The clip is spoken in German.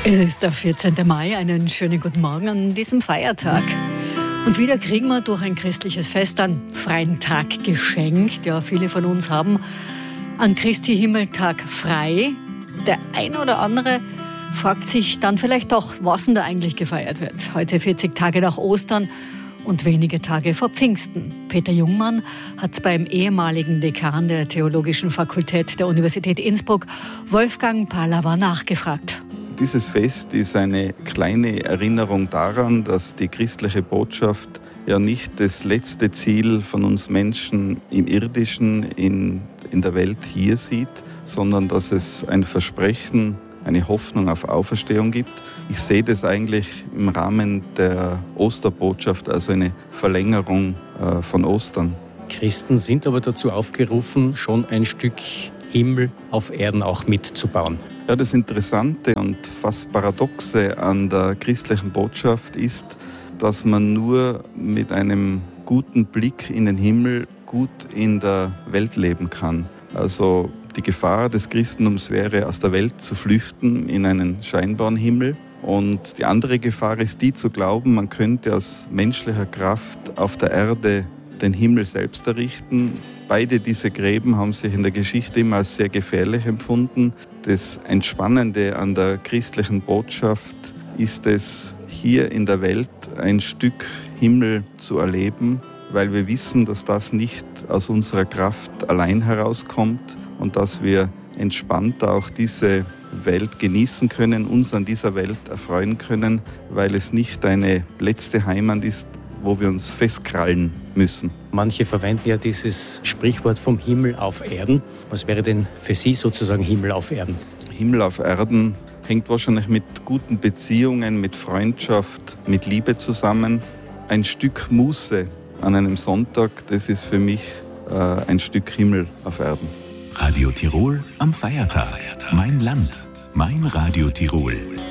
Es ist der 14. Mai, einen schönen guten Morgen an diesem Feiertag. Und wieder kriegen wir durch ein christliches Fest einen freien Tag geschenkt. Ja, viele von uns haben an Christi Himmeltag frei. Der ein oder andere fragt sich dann vielleicht doch, was denn da eigentlich gefeiert wird. Heute 40 Tage nach Ostern und wenige Tage vor Pfingsten. Peter Jungmann hat beim ehemaligen Dekan der Theologischen Fakultät der Universität Innsbruck, Wolfgang Pallava, nachgefragt. Dieses Fest ist eine kleine Erinnerung daran, dass die christliche Botschaft ja nicht das letzte Ziel von uns Menschen im Irdischen, in der Welt hier sieht, sondern dass es ein Versprechen, eine Hoffnung auf Auferstehung gibt. Ich sehe das eigentlich im Rahmen der Osterbotschaft, also eine Verlängerung von Ostern. Christen sind aber dazu aufgerufen, schon ein Stück Himmel auf Erden auch mitzubauen. Ja, das Interessante und fast Paradoxe an der christlichen Botschaft ist, dass man nur mit einem guten Blick in den Himmel gut in der Welt leben kann. Also die Gefahr des Christentums wäre, aus der Welt zu flüchten in einen scheinbaren Himmel. Und die andere Gefahr ist die zu glauben, man könnte aus menschlicher Kraft auf der Erde den Himmel selbst errichten. Beide diese Gräben haben sich in der Geschichte immer als sehr gefährlich empfunden. Das Entspannende an der christlichen Botschaft ist es, hier in der Welt ein Stück Himmel zu erleben, weil wir wissen, dass das nicht aus unserer Kraft allein herauskommt und dass wir entspannt auch diese Welt genießen können, uns an dieser Welt erfreuen können, weil es nicht eine letzte Heimat ist, wo wir uns festkrallen müssen. Manche verwenden ja dieses Sprichwort vom Himmel auf Erden. Was wäre denn für Sie sozusagen Himmel auf Erden? Himmel auf Erden hängt wahrscheinlich mit guten Beziehungen, mit Freundschaft, mit Liebe zusammen. Ein Stück Muße an einem Sonntag, das ist für mich ein Stück Himmel auf Erden. Radio Tirol am Feiertag. Mein Land, mein Radio Tirol.